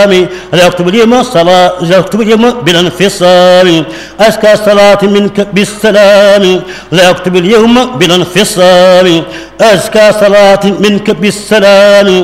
لا أكتب اليوم الصلاة، لا أكتب اليوم بلا انفصام، أزكى صلاة منك بالسلام، لا أكتب اليوم بلا انفصام، أزكى صلاة منك بالسلام.